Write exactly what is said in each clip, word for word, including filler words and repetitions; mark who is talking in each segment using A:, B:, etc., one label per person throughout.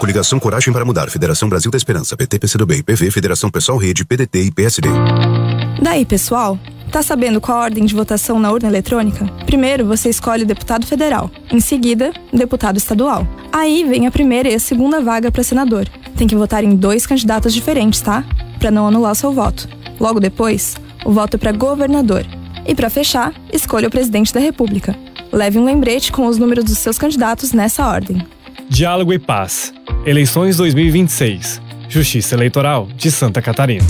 A: Coligação Coragem para Mudar, Federação Brasil da Esperança, P T, P C do B, P V, Federação Pessoal Rede, P D T e P S D.
B: Daí, pessoal, tá sabendo qual a ordem de votação na urna eletrônica? Primeiro, você escolhe o deputado federal. Em seguida, deputado estadual. Aí vem a primeira e a segunda vaga para senador. Tem que votar em dois candidatos diferentes, tá? Para não anular seu voto. Logo depois, o voto é para governador. E para fechar, escolha o presidente da República. Leve um lembrete com os números dos seus candidatos nessa ordem.
C: Diálogo e Paz. Eleições dois mil e vinte e seis. Justiça Eleitoral de Santa Catarina.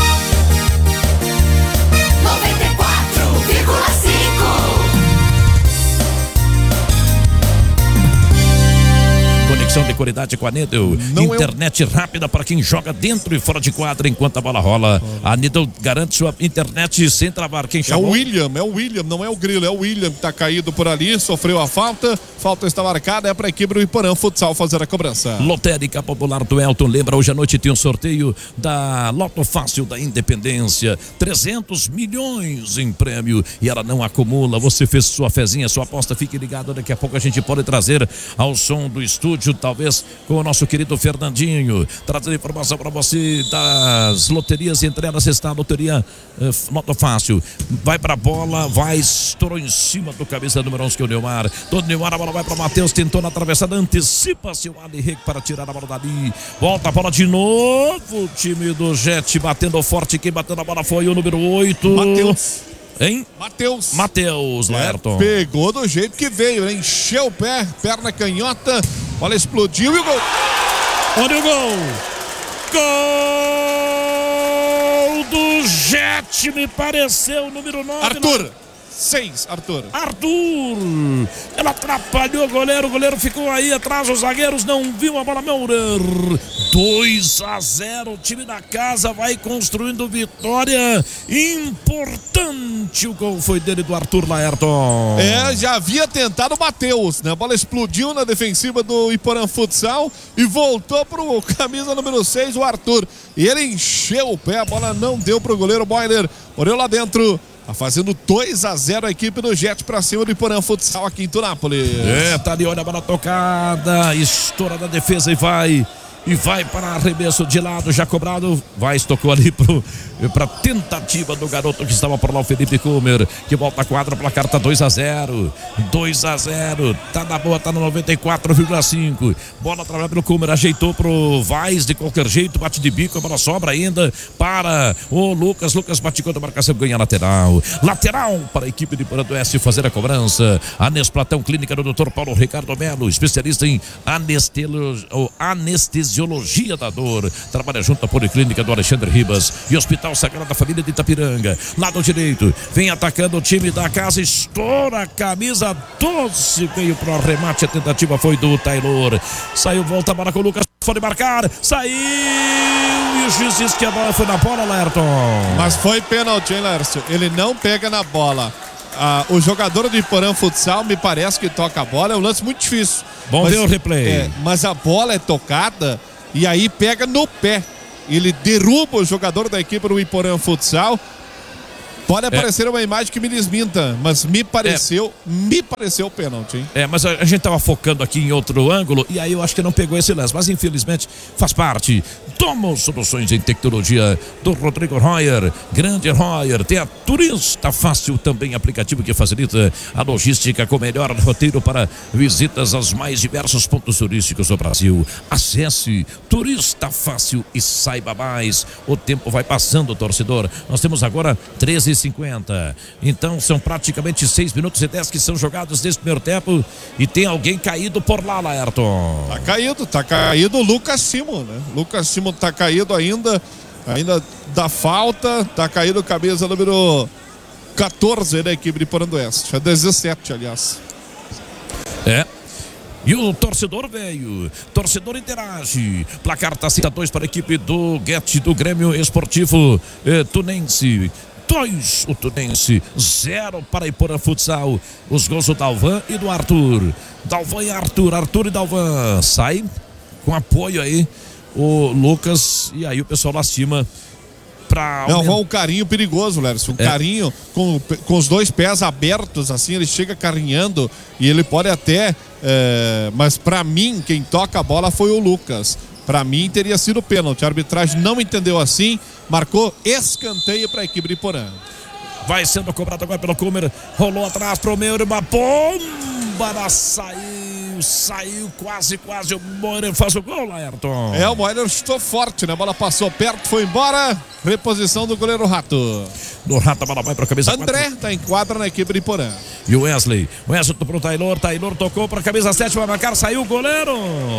D: Conexão de qualidade com a Nidl. Internet eu... rápida para quem joga dentro e fora de quadra enquanto a bola rola. A Nidl garante sua internet sem travar. Quem chamou?
E: É o William, é o William, não é o Grilo, é o William que tá caído por ali, sofreu a falta. Falta está marcada, é para a equipe do Iporã Futsal fazer a cobrança.
D: Lotérica Popular do Elton. Lembra, hoje à noite tem um sorteio da Loto Fácil da Independência. trezentos milhões em prêmio e ela não acumula. Você fez sua fezinha, sua aposta, fique ligado. Daqui a pouco a gente pode trazer ao som do estúdio, talvez com o nosso querido Fernandinho, trazendo informação para você das loterias. Entre elas está a loteria eh, Loto Fácil. Vai para a bola, vai, estourou em cima do cabeça número onze, que é o Neymar. Todo Neymar, a bola vai para o Matheus, tentou na atravessada, antecipa-se o Ali Rec para tirar a bola dali. Volta a bola de novo, o time do Jet batendo forte. Quem bateu na bola foi o número oito.
E: Matheus.
D: Hein?
E: Matheus.
D: Matheus, Laerton.
E: É, pegou do jeito que veio, né? Encheu o pé, perna canhota, bola explodiu e o gol.
D: Olha o gol. Gol do Jet, me pareceu, número nove.
E: Arthur.
D: Não.
E: Seis, Arthur.
D: Arthur. Ela atrapalhou o goleiro. O goleiro ficou aí atrás. Os zagueiros não viu a bola. Meurer. dois a zero. O time da casa vai construindo vitória importante. O gol foi dele, do Arthur, Laerton.
E: É, já havia tentado o Matheus, né? A bola explodiu na defensiva do Iporã Futsal e voltou pro camisa número seis, o Arthur. E ele encheu o pé. A bola não deu pro goleiro Boiler. Olhou lá dentro. Tá fazendo dois a zero a equipe do Jet pra cima do Iporã Futsal aqui em Tunápolis.
D: É, tá ali, olha a bola tocada, estoura da defesa e vai. E vai para arremesso de lado, já cobrado. Vai, tocou ali pro, pra tentativa do garoto que estava por lá, o Felipe Kumer, que volta a quadra, placar tá dois a zero. dois a zero. Tá na boa, tá no noventa e quatro vírgula cinco. Bola através pelo Kumer, ajeitou pro Vaz de qualquer jeito, bate de bico, a bola sobra ainda para o Lucas. Lucas bate contra a marcação, ganha lateral. Lateral para a equipe de Porã do Oeste fazer a cobrança. Anesplatão, clínica do doutor Paulo Ricardo Melo, especialista em anestesiologia da dor. Trabalha junto à Policlínica do Alexandre Ribas e Hospital Sagrada Família de Itapiranga. Lado direito, vem atacando o time da casa, estoura a camisa doze, veio pro arremate, a tentativa foi do Taylor. Saiu, volta a bola com o Lucas, pode marcar, saiu e o juiz disse que a bola foi na bola, Laerton.
E: Mas foi pênalti, hein, Lércio? Ele não pega na bola. Ah, o jogador do Iporã Futsal me parece que toca a bola, é um lance muito difícil.
D: Bom ver o replay.
E: É, mas a bola é tocada e aí pega no pé. Ele derruba o jogador da equipe do Iporã Futsal. Pode aparecer é. uma imagem que me desminta, mas me pareceu, é. me pareceu pênalti, hein?
D: É, mas a, a gente tava focando aqui em outro ângulo e aí eu acho que não pegou esse lance, mas infelizmente faz parte. Toma soluções em tecnologia do Rodrigo Royer, grande Royer. Tem a Turista Fácil, também aplicativo que facilita a logística com melhor roteiro para visitas aos mais diversos pontos turísticos do Brasil. Acesse Turista Fácil e saiba mais. O tempo vai passando, torcedor. Nós temos agora treze e cinquenta. Então são praticamente seis minutos e dez que são jogados nesse primeiro tempo e tem alguém caído por lá, Laerton.
E: Tá caído, tá caído o Lucas Simo, né? Lucas Simo tá caído ainda, ainda dá falta, tá caído camisa número quatorze da equipe de Porã do Oeste, é dezessete, aliás.
D: É. E o torcedor veio, torcedor interage. Placar tá cinco a dois para a equipe do Guete, do Grêmio Esportivo eh, Tunense. dois o Tunense, zero para Iporã Futsal. Os gols do Dalvan e do Arthur. Dalvan e Arthur, Arthur e Dalvan. Sai com apoio aí o Lucas e aí o pessoal lá acima pra...
E: Não, um carinho perigoso, Lerson. Um é. carinho com, com os dois pés abertos, assim, ele chega carinhando e ele pode até... É, mas pra mim, quem toca a bola foi o Lucas. Pra mim teria sido pênalti. A arbitragem não entendeu assim, marcou escanteio pra equipe de Iporã.
D: Vai sendo cobrado agora pelo Kumer. Rolou atrás pro meio, uma bomba na saiu, saiu quase, quase. O Moira faz o gol, Laerton.
E: É, o Moira chutou forte, né? A bola passou perto, foi embora. Reposição do goleiro Rato.
D: Do Rato, a bola vai pra cabeça.
E: André quatro. Tá em quadra na equipe de Iporã.
D: E o Wesley. Wesley pro Taylor. Taylor tocou pra camisa sete, vai marcar, saiu o goleiro.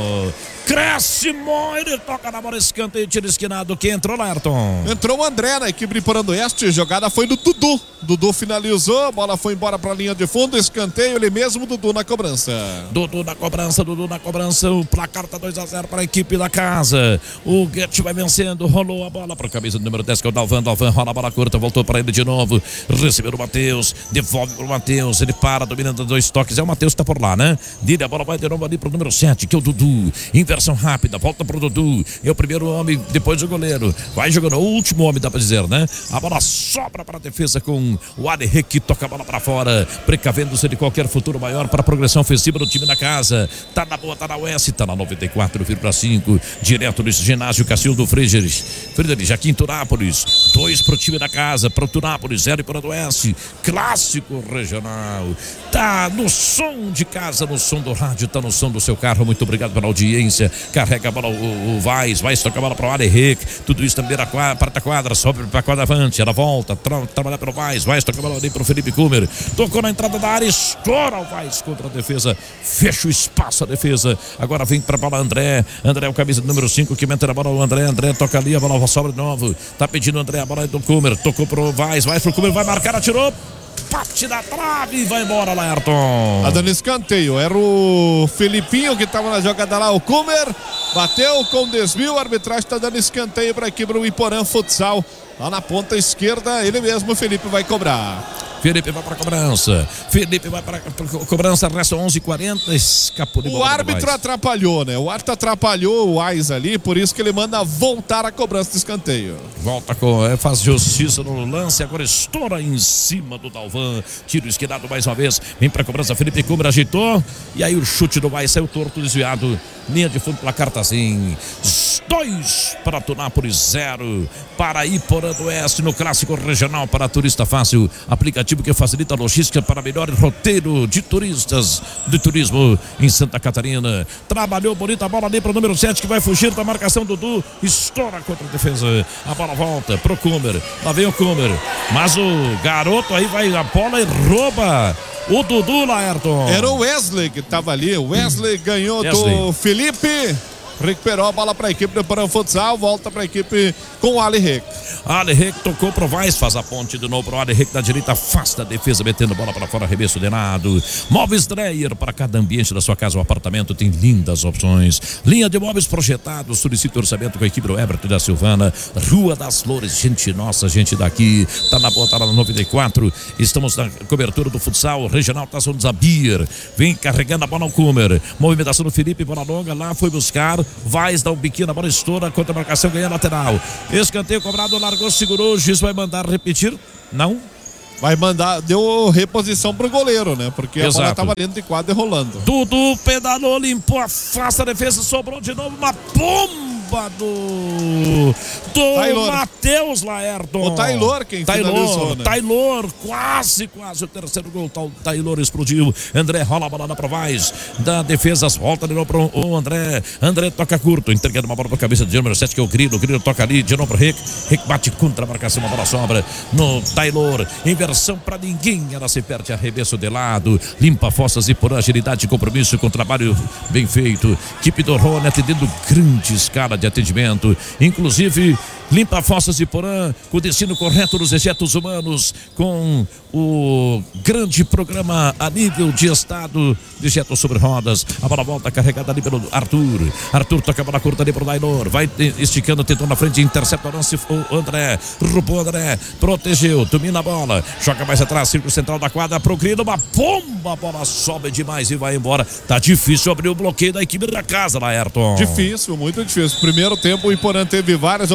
D: Cresce Moira, toca na bola, escanteio, tiro esquinado. Quem entrou, Laerton?
E: Entrou o André na equipe de Iporã do Oeste. Jogada foi do Dudu. Dudu finalizou, a bola foi embora pra linha de fundo. Escanteio, ele mesmo, Dudu na cobrança.
D: Dudu na cobrança, Dudu na cobrança. O placar tá dois a zero para a equipe da casa. O Guete vai vencendo, rolou a bola pra camisa do número dez, que é o Dalvan. Dalvan rola a bola curta, voltou para ele de novo. Recebeu o Matheus, devolve pro Matheus. Ele para, dominando dois toques. É o Matheus que tá por lá, né? Dile, a bola vai de novo ali pro número sete, que é o Dudu. Inversão rápida, volta pro Dudu. É o primeiro homem, depois o goleiro. Vai jogando, o último homem, dá pra dizer, né? A bola sobra pra defesa com o Aderre, que toca a bola pra fora, precavendo-se de qualquer futuro maior para a progressão ofensiva do time da casa. Tá na boa, tá na U S, tá na noventa e quatro vírgula cinco, direto do ginásio Cacildo Friedrich. Friedrich, aqui em Tunápolis. Dois pro time da casa, pro Tunápolis, zero para o Oeste. Clássico regional. Tá no som de casa, no som do rádio, tá no som do seu carro. Muito obrigado pela audiência. Carrega a bola o, o Vaz, Vaz toca a bola para o Aderre. Tudo isso também na quarta quadra, sobe para a quadra avante, ela volta, tra trabalha pelo Vaz, Vaz toca a bola ali pro Felipe Kumer. Tocou na entrada da área, estoura o Vaz contra a defesa, fecha o espaço a defesa. Agora vem pra bola André. André é o camisa número cinco que mete a bola o André. André toca ali, a bola sobra de novo. Tá pedindo o André, a bola é do Kumer. Tocou pro Vaz, Vaz pro Kumer, vai marcar, atirou. Bate na trave e vai embora, Laerton.
E: Tá dando escanteio. Era o Felipinho que tava na jogada lá. O Kumer bateu com desvio. A arbitragem tá dando escanteio pra equipe do Iporã Futsal. Lá na ponta esquerda, ele mesmo, o Felipe, vai cobrar.
D: Felipe vai para a cobrança. Felipe vai para a cobrança. Resta onze e quarenta. Escapou de bola.
E: O árbitro atrapalhou, né? O árbitro atrapalhou o Ais ali. Por isso que ele manda voltar a cobrança de escanteio.
D: Volta com. É, faz justiça no lance. Agora estoura em cima do Dalvan. Tiro esquinado mais uma vez. Vem para a cobrança. Felipe Kumer agitou. E aí o chute do Ais saiu torto, desviado. Linha de fundo, placar tá assim. Dois para Tunápolis, zero para Iporã do Oeste no clássico regional para Turista Fácil. Aplicativo que facilita a logística para melhor roteiro de turistas de turismo em Santa Catarina. Trabalhou bonita a bola ali para o número sete, que vai fugir da marcação. Dudu estoura contra a defesa. A bola volta pro Kumer. Lá vem o Kumer. Mas o garoto aí vai a bola e rouba o Dudu, Laerton.
E: Era o Wesley que estava ali. O Wesley ganhou Wesley. do Felipe. Recuperou a bola para a equipe do Iporã Futsal. Volta para a equipe com o Aderre.
D: Aderre tocou pro Vaz, faz a ponte de novo pro Aderre da direita, afasta a defesa, metendo bola para fora, arremesso de lado. Móveis Dreyer, para cada ambiente da sua casa ou apartamento tem lindas opções. Linha de móveis projetados, solicite orçamento com a equipe do Everton da Silvana. Rua das Flores, gente nossa, gente daqui. Tá na boa, tá na noventa e quatro. Estamos na cobertura do futsal regional Taça Zabir. Vem carregando a bola ao Kumer. Movimentação do Felipe, bola longa, lá foi buscar. Vaz dá um biquinho na bola, estoura, contra a marcação, ganha lateral. Escanteio cobrado, largou, segurou, o juiz vai mandar repetir? Não?
E: Vai mandar, deu reposição pro goleiro, né? Porque Exato. a bola tava dentro de quadra e rolando.
D: Dudu pedalou, limpou, afasta a defesa, sobrou de novo uma bomba do, do Matheus, Laerton.
E: O Taylor quem
D: Taylor,
E: finalizou, né?
D: Taylor, quase, quase o terceiro gol. O Taylor explodiu. André rola a bola na Provaz. Da defesa, volta de novo pro o André. André toca curto, entregando uma bola pra cabeça de número sete, que é o Grilo. O Grilo toca ali, de novo pro Rick. Rick bate contra a marcação, uma bola sobra no Taylor. Inversão pra ninguém, ela se perde, arremesso de lado. Limpa fossas e por agilidade e compromisso com trabalho bem feito. Equipe do Rony atendendo grande escala de atendimento, inclusive limpa fossas e Iporã com o destino correto dos dejetos humanos, com o grande programa a nível de estado, dejetos sobre rodas. A bola volta carregada ali pelo Arthur. Arthur toca a bola curta ali pro Dainor, vai esticando, tentou na frente, intercepta o lance, o André, roubou o André, protegeu, domina a bola, joga mais atrás, círculo central da quadra pro Grilo, uma bomba, a bola sobe demais e vai embora. Tá difícil abrir o bloqueio da equipe da casa, Laerton.
E: Difícil, muito difícil. Primeiro tempo o Iporã teve várias oportunidades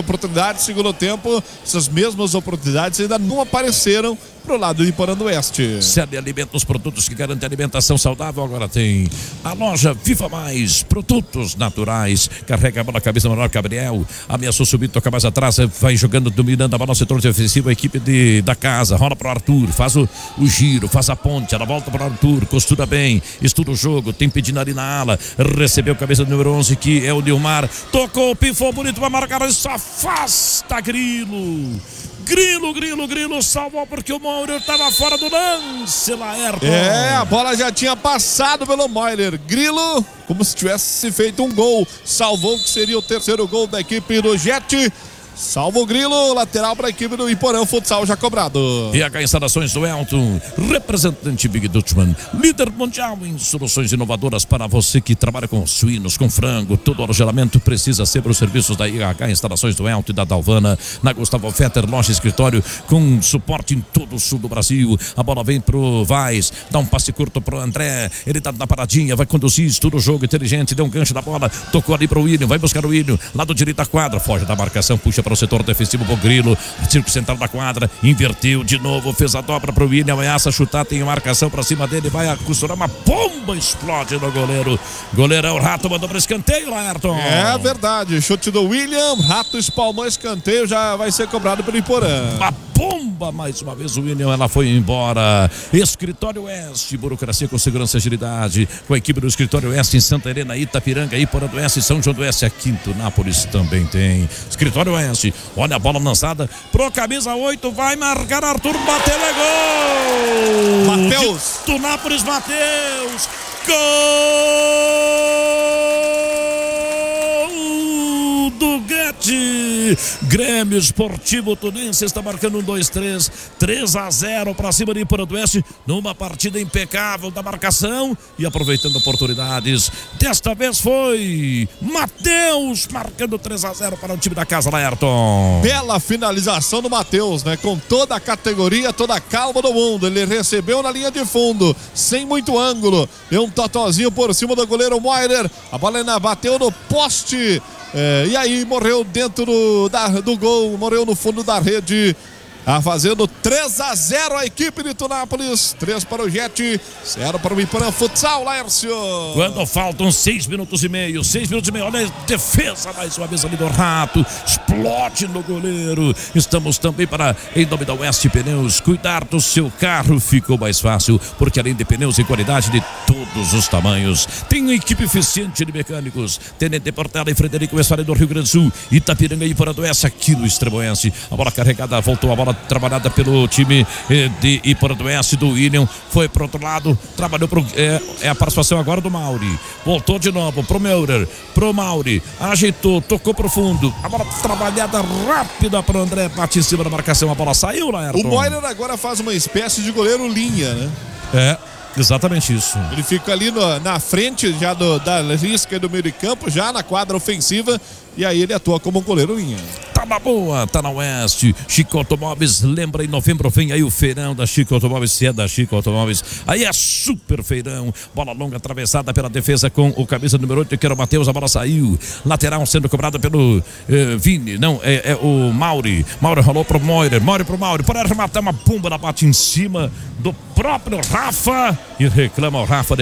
E: oportunidades, segundo tempo, essas mesmas oportunidades ainda não apareceram pro lado do Iporã do Oeste.
D: Série Alimentos, produtos que garantem alimentação saudável. Agora tem a loja Viva Mais, produtos naturais. Carrega a bola, cabeça menor, Gabriel. Ameaçou subir, toca mais atrás, vai jogando, dominando a bola no setor defensivo. A equipe de, da casa, rola pro Arthur, faz o, o giro, faz a ponte, ela volta pro Arthur, costura bem, estuda o jogo, tem pedindo ali na ala. Recebeu cabeça do número onze, que é o Nilmar. Tocou, pifou bonito, vai marcar, isso afasta Grilo. Grilo, Grilo, Grilo, salvou porque o Moura estava fora do lance, Laerton.
E: É, a bola já tinha passado pelo Moiler. Grilo, como se tivesse feito um gol, salvou, que seria o terceiro gol da equipe do Jet. Salva o Grilo, lateral para a equipe do Iporã, futsal já cobrado.
D: E H Instalações do Elton, representante Big Dutchman, líder mundial em soluções inovadoras para você que trabalha com suínos, com frango. Todo alojamento precisa ser para os serviços da I H Instalações do Elton e da Dalvana, na Gustavo Fetter, loja e escritório com suporte em todo o sul do Brasil. A bola vem pro Vaz, dá um passe curto pro André, ele tá na paradinha, vai conduzir, estuda o jogo inteligente, deu um gancho da bola, tocou ali pro William, vai buscar o William, lado direito da quadra, foge da marcação, puxa para o setor defensivo pro Grilo, círculo central da quadra, invertiu de novo, fez a dobra pro William, ameaça chutar, tem marcação pra cima dele, vai costurar uma bomba, explode no goleiro. Goleirão Rato mandou para escanteio, Laerton.
E: É verdade, chute do William, Rato espalmou escanteio, já vai ser cobrado pelo Iporã.
D: Uma bomba, mais uma vez o William, ela foi embora. Escritório Oeste, burocracia com segurança e agilidade, com a equipe do Escritório Oeste em Santa Helena, Itapiranga, Iporã do Oeste, São João do Oeste, aqui em Tunápolis também tem. Escritório Oeste, olha a bola lançada pro camisa oito, vai marcar Arthur, bateu, é gol!
E: Matheus!
D: Tunápolis, Matheus! Gol do Guete! Grêmio Esportivo Tunense está marcando um, dois, três, três a zero para cima de Iporã do Oeste, numa partida impecável da marcação e aproveitando oportunidades. Desta vez foi Matheus marcando três a zero para o time da casa, Laerton.
E: Bela finalização do Matheus, né? Com toda a categoria, toda a calma do mundo. Ele recebeu na linha de fundo, sem muito ângulo. Deu um totozinho por cima do goleiro Moirer. A bola ainda bateu no poste. É, e aí morreu dentro do, da, do gol, morreu no fundo da rede. Ah, fazendo três a zero a equipe de Tunápolis, três para o Jet, zero para o Iporã Futsal, Laércio.
D: Quando faltam seis minutos e meio, seis minutos e meio, olha a defesa mais uma vez ali do Rato, explode no goleiro. Estamos também para, em nome da Oeste Pneus, cuidar do seu carro ficou mais fácil, porque além de pneus e qualidade de todos os tamanhos, tem uma equipe eficiente de mecânicos, Tenente Portela e Frederico Westphalen do Rio Grande do Sul, Itapiranga e Iporã do Oeste, aqui no Extremoense. A bola carregada, voltou a bola trabalhada pelo time eh, de Iporã do Oeste, do William, foi pro outro lado, trabalhou pro, é, é a participação agora do Mauri, voltou de novo pro Meurer, pro Mauri, ajeitou, tocou pro fundo, a bola trabalhada rápida pro André, bate em cima da marcação, a bola saiu, Laerton.
E: O Moirer agora faz uma espécie de goleiro linha, né?
D: É, exatamente isso.
E: Ele fica ali no, na frente já do, da risca do meio de campo, já na quadra ofensiva, e aí ele atua como um goleiro linha.
D: Tá na boa, tá na Oeste. Chico Automóveis, lembra, em novembro vem aí o feirão da Chico Automóveis, se é da Chico Automóveis, aí é super feirão, bola longa atravessada pela defesa com o camisa número oito, que era o Matheus, a bola saiu, lateral sendo cobrada pelo eh, Vini, não, é, é o Mauri, Mauri rolou pro Moirer, Moirer pro Mauri, para arrematar uma bomba, ela bate em cima do próprio Rafa, e reclama o Rafa,